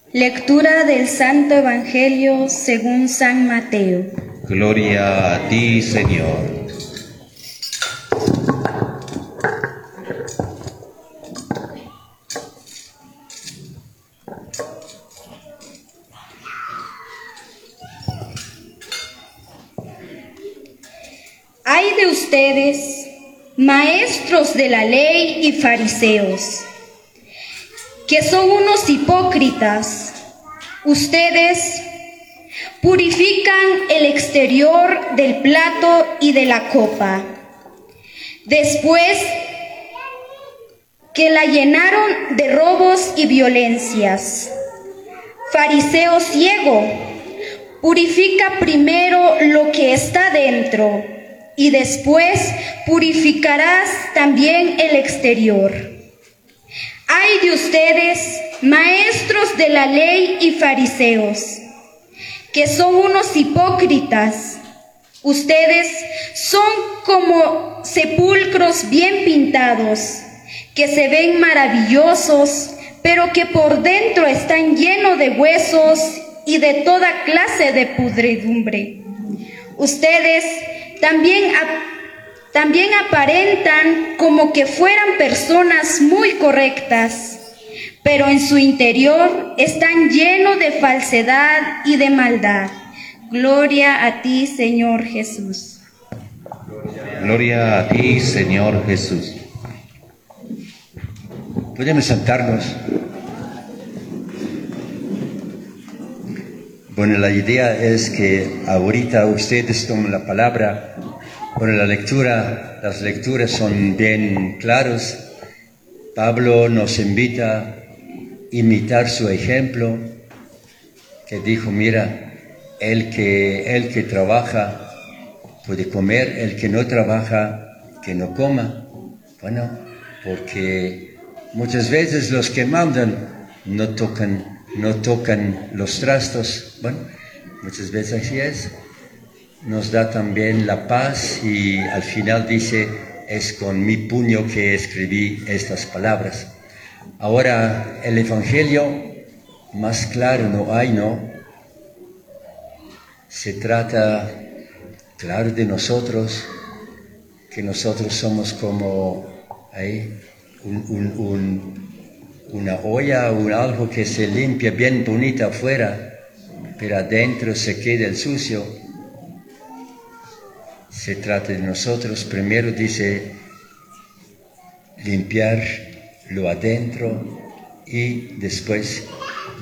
Lectura del Santo Evangelio según San Mateo. Gloria a ti, Señor. Ay de ustedes, maestros de la ley y fariseos, que son unos hipócritas. Ustedes purifican el exterior del plato y de la copa, después que la llenaron de robos y violencias. Fariseo ciego, purifica primero lo que está dentro, y después purificarás también el exterior. Ay de ustedes, maestros de la ley y fariseos, que son unos hipócritas. Ustedes son como sepulcros bien pintados, que se ven maravillosos, pero que por dentro están llenos de huesos y de toda clase de pudredumbre. Ustedes también aparentan como que fueran personas muy correctas, pero en su interior están llenos de falsedad y de maldad. Gloria a ti, Señor Jesús. Gloria a ti, Señor Jesús. Podemos sentarnos. Bueno, la idea es que ahorita ustedes tomen la palabra. Bueno, las lecturas son bien claras. Pablo nos invita a imitar su ejemplo, que dijo, mira, el que trabaja puede comer, el que no trabaja, que no coma. Bueno, porque muchas veces los que mandan no tocan los trastos. Bueno, muchas veces así es. Nos da también la paz y al final dice, es con mi puño que escribí estas palabras. Ahora, el Evangelio más claro no hay, ¿no? Se trata, claro, de nosotros, que nosotros somos como una olla o algo que se limpia bien bonita afuera, pero adentro se queda el sucio. Se trata de nosotros, primero dice limpiar lo adentro y después